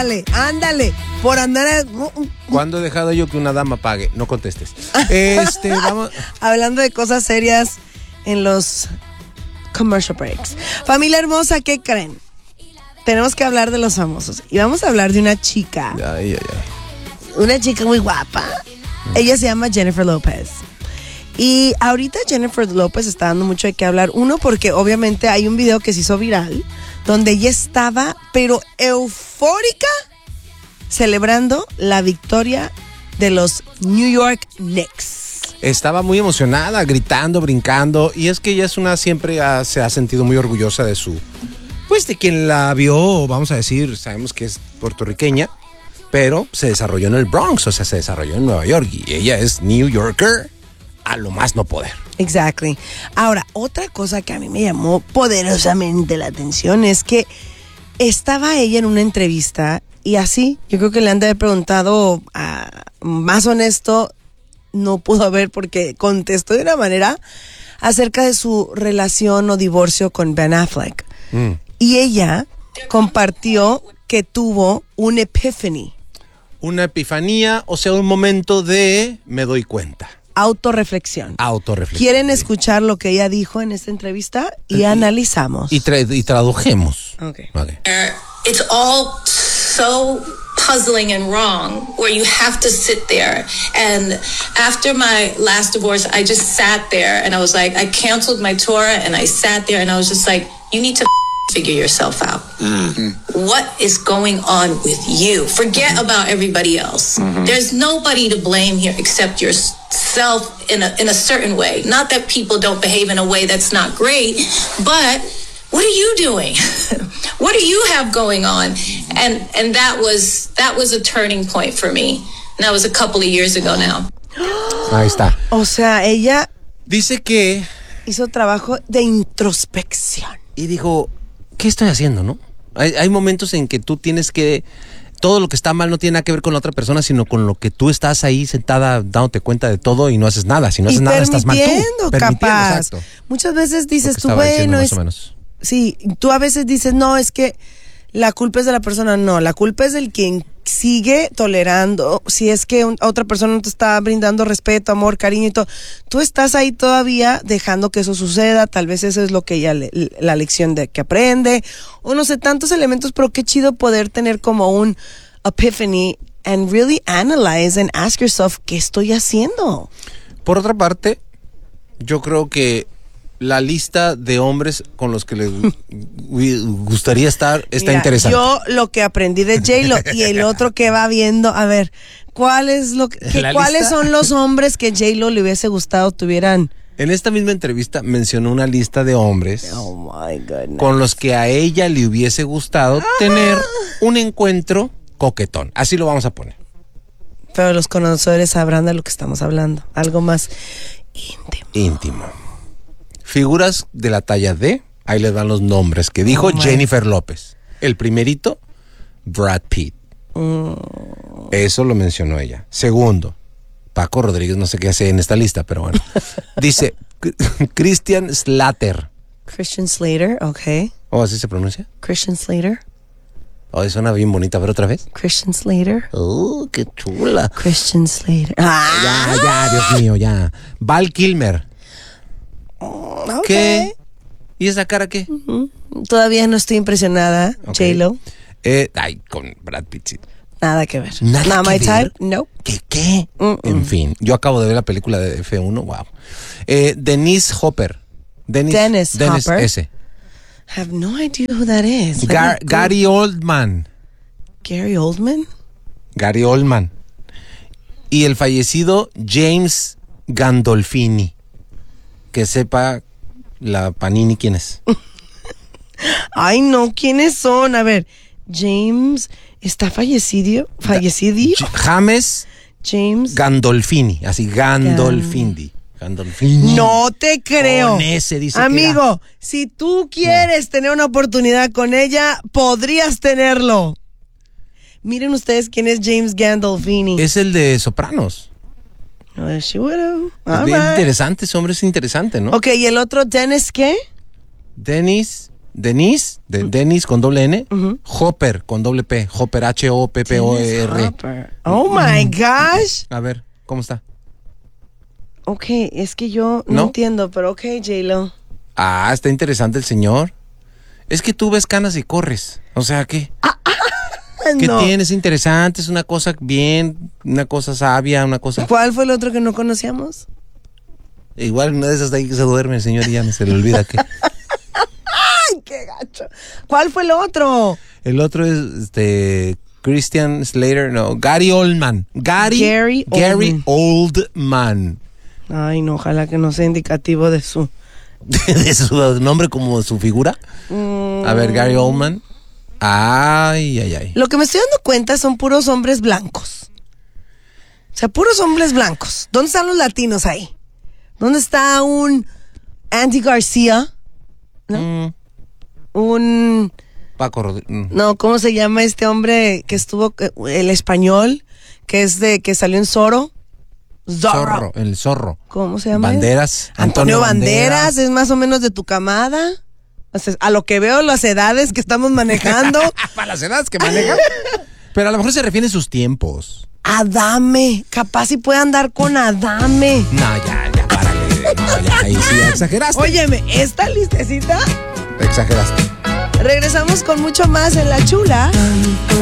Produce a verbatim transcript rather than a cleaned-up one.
Ándale, ándale. Por andar a... ¿Cuándo he dejado yo que una dama pague? No contestes. Este, vamos. Hablando de cosas serias en los commercial breaks. Familia hermosa, ¿qué creen? Tenemos que hablar de los famosos. Y vamos a hablar de una chica. Ay, ay, ay. Una chica muy guapa. Ella se llama Jennifer López. Y ahorita Jennifer López está dando mucho de qué hablar. Uno, porque obviamente hay un video que se hizo viral donde ella estaba, pero eufórica, celebrando la victoria de los New York Knicks. Estaba muy emocionada, gritando, brincando. Y es que ella es una, siempre ha, se ha sentido muy orgullosa de su... Pues de quien la vio, vamos a decir, sabemos que es puertorriqueña, pero se desarrolló en el Bronx, o sea, se desarrolló en Nueva York. Y ella es New Yorker a lo más no poder. Exactly. Ahora, otra cosa que a mí me llamó poderosamente la atención es que estaba ella en una entrevista y así, yo creo que le han de haber preguntado, uh, más honesto, no pudo haber porque contestó de una manera acerca de su relación o divorcio con Ben Affleck. Mm. Y ella compartió que tuvo un epiphany. Una epifanía, o sea, un momento de me doy cuenta. Autorreflexión. Autorreflexión. ¿Quieren escuchar lo que ella dijo en esta entrevista? Y, y analizamos. Y, tra- y tradujemos. Okay. Okay. It's all so puzzling and wrong where you have to sit there. And after my last divorce, I just sat there and I was like, I canceled my tour and I sat there and I was just like, you need to figure yourself out. Mm-hmm. What is going on with you? Forget mm-hmm. about everybody else. Mm-hmm. There's nobody to blame here except yourself in a in a certain way. Not that people don't behave in a way that's not great, but what are you doing? What do you have going on? And and that was that was a turning point for me. And that was a couple of years ago now. Ahí está. O sea, ella dice que hizo trabajo de introspección. Y dijo, ¿qué estoy haciendo, no? Hay, hay momentos en que tú tienes que... Todo lo que está mal no tiene nada que ver con la otra persona, sino con lo que tú estás ahí sentada dándote cuenta de todo y no haces nada. Si no haces y nada, estás mal tú. Permitiendo, capaz. Exacto. Muchas veces dices tú, bueno... Diciendo, más es, o menos. Sí, tú a veces dices, no, es que la culpa es de la persona. No, la culpa es del quien sigue tolerando. Si es que un, otra persona no te está brindando respeto, amor, cariño y todo, tú estás ahí todavía dejando que eso suceda. Tal vez eso es lo que ella, la lección de que aprende, o no sé, tantos elementos, pero qué chido poder tener como un epiphany and really analyze and ask yourself, ¿qué estoy haciendo? Por otra parte, yo creo que la lista de hombres con los que les gustaría estar está Mira, interesante. Yo lo que aprendí de J-Lo y el otro que va viendo, a ver, ¿cuál es lo que, que, ¿cuáles lista? son los hombres que J-Lo le hubiese gustado tuvieran? En esta misma entrevista mencionó una lista de hombres oh my goodness. con los que a ella le hubiese gustado ah. tener un encuentro coquetón. Así lo vamos a poner. Pero los conocedores sabrán de lo que estamos hablando. Algo más íntimo. Íntimo. Figuras de la talla de, ahí les dan los nombres que dijo oh Jennifer López. El primerito, Brad Pitt. Mm. Eso lo mencionó ella. Segundo, Paco Rodríguez, no sé qué hace en esta lista, pero bueno. Dice Christian Slater. Christian Slater, ok. ¿O así se pronuncia? Christian Slater. Oh, suena bien bonita, pero otra vez. Christian Slater. Oh, qué chula. Christian Slater. Ah. Ya, ya, Dios mío, ya. Val Kilmer. Okay. ¿Qué? ¿Y esa cara qué? Uh-huh. Todavía no estoy impresionada, okay. J-Lo. Eh, ay, con Brad Pitt. Sí. Nada que ver. Nada Not que my ver. type, no. ¿Qué qué? Uh-uh. En fin, yo acabo de ver la película de F uno, wow. Eh, Denise Hopper. Dennis, Dennis, Dennis Hopper. S. Have no idea who that is. Gar- Gary Oldman. Gary Oldman. Gary Oldman. Y el fallecido James Gandolfini. Que sepa la Panini quién es. Ay, no, ¿quiénes son? A ver, James, ¿está fallecido? ¿Fallecido? James James Gandolfini, así Gandolfini. Gandolfini. No te creo. Con ese dice amigo, si tú quieres no. tener una oportunidad con ella, podrías tenerlo. Miren ustedes quién es James Gandolfini. Es el de Sopranos. Well, she would have. Es bien right. interesante, ese hombre es interesante, ¿no? Ok, ¿y el otro Dennis qué? Dennis Denise, de Dennis con doble N, Ujú. Hopper con doble P, Hopper, H O P P O E R. Hopper. Oh my gosh. A ver, ¿cómo está? Ok, es que yo no, ¿No? entiendo, pero ok, J-Lo. Ah, está interesante el señor. Es que tú ves canas y corres. O sea, ¿qué? ¿Qué No. tienes? Interesante, es una cosa bien, una cosa sabia, una cosa... ¿Cuál fue el otro que no conocíamos? Igual una de esas de ahí que se duerme el señor y ya no se le olvida que... ¡Ay, qué gacho! ¿Cuál fue el otro? El otro es este Christian Slater, no, Gary Oldman. Gary, Gary Gary Oldman. Ay, no, ojalá que no sea indicativo de su... De su nombre como su figura. Mm. A ver, Gary Oldman. Ay, ay, ay. Lo que me estoy dando cuenta son puros hombres blancos. O sea, puros hombres blancos. ¿Dónde están los latinos ahí? ¿Dónde está un Andy García? ¿No? Mm, Un... Paco Rodríguez. mm. No, ¿cómo se llama este hombre que estuvo, eh, el español, que es de, que salió en Zorro? Zorro. Zorro, el zorro. ¿Cómo se llama? Banderas. Antonio, Antonio Banderas, Banderas. es más o menos de tu camada. O sea, a lo que veo, las edades que estamos manejando. Para las edades que maneja. Pero a lo mejor se refiere a sus tiempos. Adame, capaz si puede andar con Adame. No, ya, ya, párale. No, ya, ahí sí, ya exageraste. Óyeme, esta listecita. Exageraste. Regresamos con mucho más en La Chula.